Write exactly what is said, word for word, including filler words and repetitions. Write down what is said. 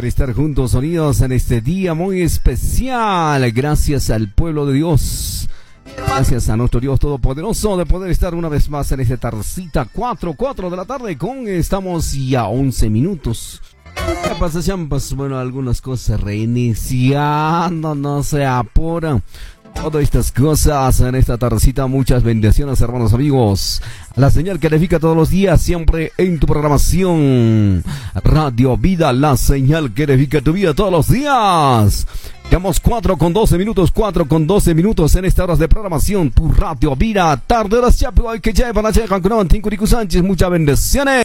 poder estar juntos, unidos en este día muy especial. Gracias al pueblo de Dios. Gracias a nuestro Dios Todopoderoso de poder estar una vez más en esta tardecita, cuatro, cuatro de la tarde, con estamos ya once minutos. ¿Qué pasa, champas? Bueno, algunas cosas reiniciando, no se apura. Todas estas cosas en esta tardecita, muchas bendiciones, hermanos amigos. La señal que edifica todos los días, siempre en tu programación. Radio Vida, la señal que edifica tu vida todos los días. Estamos cuatro con doce minutos, cuatro con doce minutos en estas horas de programación. Tu Radio Vida, tarde de las chapas, que llevan a llegar con Sánchez, muchas bendiciones.